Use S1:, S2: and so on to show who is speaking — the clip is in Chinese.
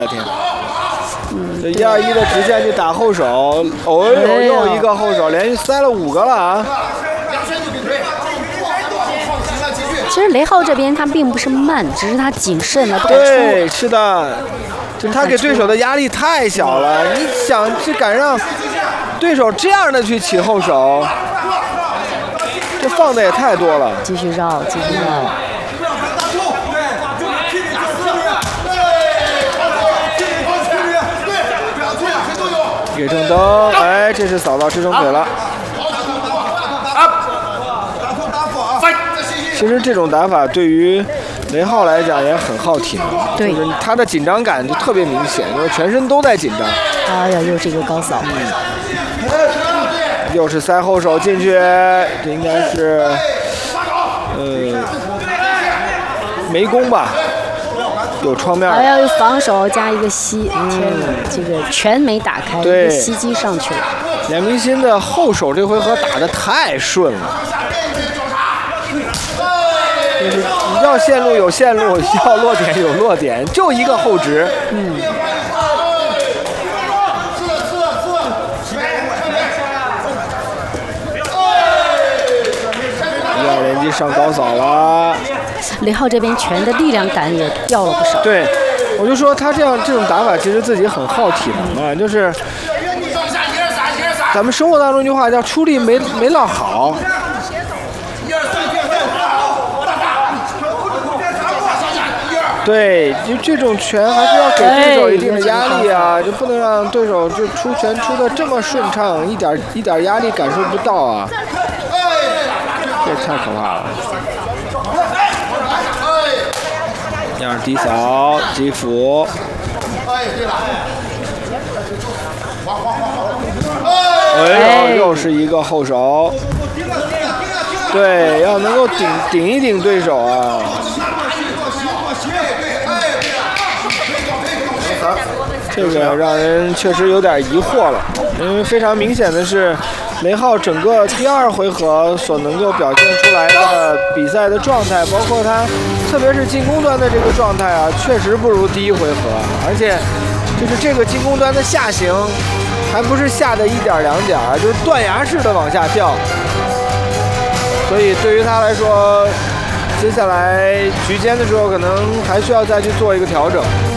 S1: 天，这1-2-1的直线去打后手，哦呦，又一个后手，连续塞了5个了啊！
S2: 其实雷浩这边他并不是慢，只是他谨慎了，不敢出。
S1: 对，是的，就他给对手的压力太小了。你想，这敢让对手这样的去起后手，这放的也太多了。
S2: 继续绕，继续绕。
S1: 给正蹬，哎，这是扫到支撑腿了。其实这种打法对于雷浩来讲也很耗体能，
S2: 对，
S1: 就是他的紧张感就特别明显，因为全身都在紧张。
S2: 哎呀，又是一个高扫，
S1: 又是塞后手进去，这应该是没攻吧？有窗面。
S2: 还要防守加一个膝，天哪，这个拳没打开，一个膝击上去了。
S1: 梁明鑫的后手这回合打得太顺了。就是你要线路有线路，要落点有落点，就一个后直。1-2连击上高扫了。
S2: 雷浩这边拳的力量感也掉了不少。
S1: 对，我就说他这种打法其实自己很耗体能啊，就是咱们生活当中一句话叫出力没落好。对，就这种拳还是要给对手一定的压力啊，就不能让对手就出拳出的这么顺畅，一点压力感受不到啊，这太可怕了。2低扫击斧，哎呦，又是一个后手，对，要能够顶一顶对手啊。这个让人确实有点疑惑了，因为非常明显的是，雷浩整个第2回合所能够表现出来的比赛的状态，包括他特别是进攻端的这个状态啊，确实不如第1回合，而且就是这个进攻端的下行，还不是下的1点2点，就是断崖式的往下掉，所以对于他来说，接下来局间的时候可能还需要再去做一个调整。